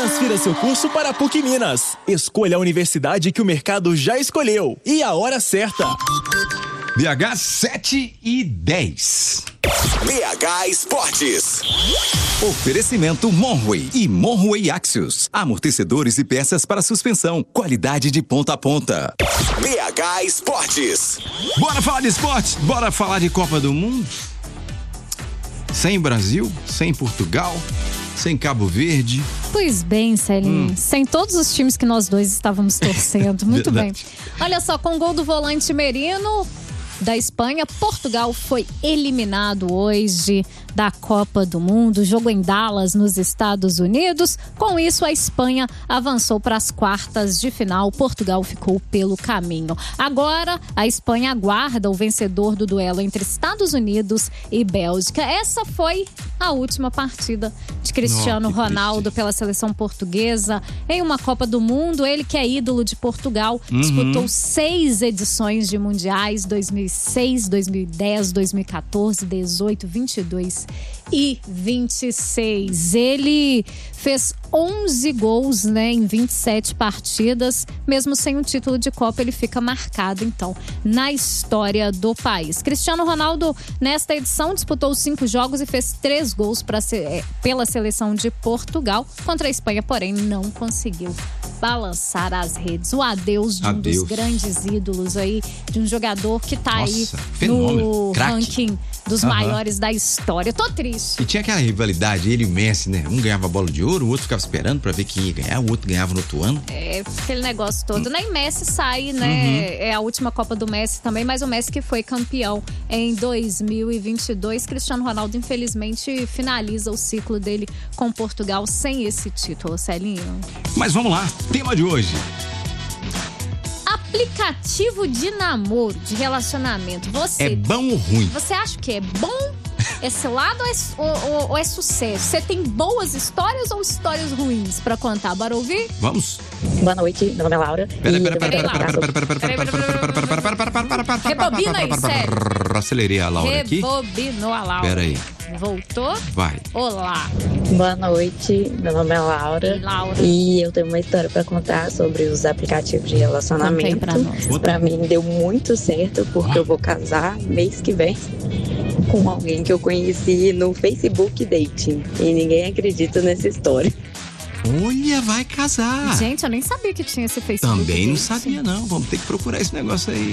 Transfira seu curso para a PUC Minas. Escolha a universidade que o mercado já escolheu. E a hora certa. BH 7:10. BH Esportes. Oferecimento Monway e Monway Axios. Amortecedores e peças para suspensão. Qualidade de ponta a ponta. BH Esportes. Bora falar de esportes? Bora falar de Copa do Mundo? Sem Brasil, sem Portugal, sem Cabo Verde. Pois bem, Celinho, sem todos os times que nós dois estávamos torcendo. Muito bem. Olha só, com o gol do volante Merino da Espanha, Portugal foi eliminado hoje da Copa do Mundo, jogo em Dallas, nos Estados Unidos. Com isso, a Espanha avançou para as quartas de final. Portugal ficou pelo caminho. Agora, a Espanha aguarda o vencedor do duelo entre Estados Unidos e Bélgica. Essa foi a última partida de Cristiano Ronaldo pela seleção portuguesa em uma Copa do Mundo. Ele que é ídolo de Portugal, disputou 6 edições de mundiais, 2006, 2010, 2014, 18, 22 e 26. Ele fez 11 gols, em 27 partidas. Mesmo sem um título de Copa, ele fica marcado, então, na história do país. Cristiano Ronaldo, nesta edição, disputou 5 jogos e fez 3 gols pela seleção de Portugal. Contra a Espanha, porém, não conseguiu balançar as redes. O adeus de um dos grandes ídolos aí, de um jogador que tá aí no ranking dos maiores da história. Eu tô triste. E tinha aquela rivalidade, ele e o Messi, né? Um ganhava a bola de ouro, o outro ficava esperando pra ver quem ia ganhar, o outro ganhava no outro ano. É, aquele negócio todo. Nem Messi sai, né? É a última Copa do Messi também, mas o Messi que foi campeão em 2022. Cristiano Ronaldo, infelizmente, finaliza o ciclo dele com Portugal sem esse título, Celinho. Mas vamos lá, tema de hoje. Aplicativo de namoro, de relacionamento. É bom ou ruim? Você acha que é bom esse lado ou é sucesso? Você tem boas histórias ou histórias ruins pra contar? Bora ouvir? Vamos. Boa noite, meu nome é Laura. Rebobina aí, sério. Acelerei a Laura aqui. Rebobinou a Laura. Pera aí. Voltou? Vai. Olá. Boa noite, meu nome é Laura. E eu tenho uma história pra contar sobre os aplicativos de relacionamento. Pra mim deu muito certo, porque eu vou casar mês que vem com alguém que eu conheci no Facebook Dating. E ninguém acredita nessa história. Olha, vai casar. Gente, eu nem sabia que tinha esse Facebook. Também não sabia, não. Vamos ter que procurar esse negócio aí.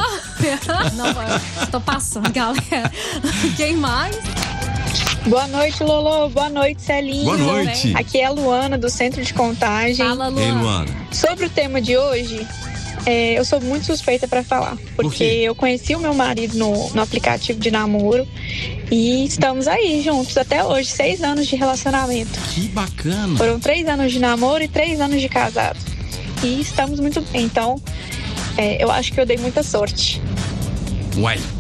Não, tô passando, galera. Quem mais? Boa noite, Lolo. Boa noite, Celinho. Boa noite. Aqui é a Luana, do Centro de Contagem. Fala, Luana. Ei, Luana. Sobre o tema de hoje, eu sou muito suspeita pra falar. Porque eu conheci o meu marido no aplicativo de namoro. E estamos aí juntos até hoje, 6 anos de relacionamento. Que bacana. Foram 3 anos de namoro e 3 anos de casado. E estamos muito bem. Então, eu acho que eu dei muita sorte. Uai.